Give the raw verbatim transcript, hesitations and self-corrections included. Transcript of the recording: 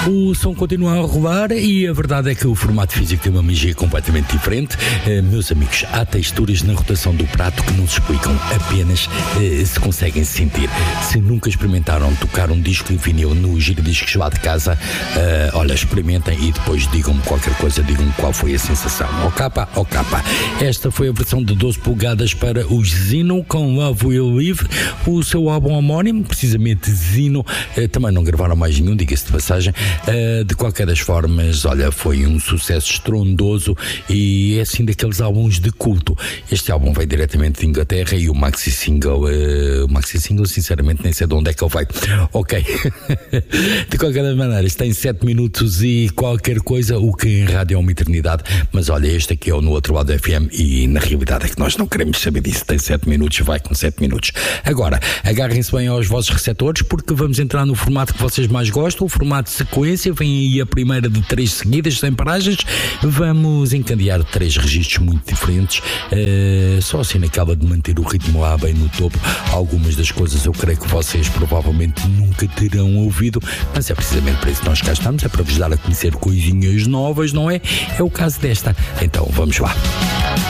O som continua a rolar e a verdade é que o formato físico tem uma magia completamente diferente. Uh, meus amigos, há texturas na rotação do prato que não se explicam, apenas uh, se conseguem sentir. Se nunca experimentaram tocar um disco em vinil no giradiscos lá de casa, uh, olha, experimentem e depois digam-me qualquer coisa, digam-me qual foi a sensação. Ó capa, ó capa. Esta foi a versão de doze polegadas para os Zino com Love Will Live, o seu álbum homónimo, precisamente Zino. Uh, também não gravaram mais nenhum, diga-se de passagem. Uh, de qualquer das formas, olha, foi um sucesso estrondoso e é assim daqueles álbuns de culto. Este álbum veio diretamente de Inglaterra e o maxi single, uh, o maxi single, sinceramente, nem sei de onde é que ele veio. Ok. De qualquer das maneiras, tem sete minutos e qualquer coisa, o que em rádio é uma eternidade. Mas olha, este aqui é o No Outro Lado F M e na realidade é que nós não queremos saber disso. Tem sete minutos, vai com sete minutos. Agora, agarrem-se bem aos vossos receptores porque vamos entrar no formato que vocês mais gostam, o formato de sequência. Vem aí a primeira de três seguidas, sem paragens. Vamos encadear três registros muito diferentes, uh, só assim acaba de manter o ritmo lá bem no topo. Algumas das coisas eu creio que vocês provavelmente nunca terão ouvido, mas é precisamente para isso que nós cá estamos, é para vos dar a conhecer coisinhas novas, não é? É o caso desta. Então vamos lá.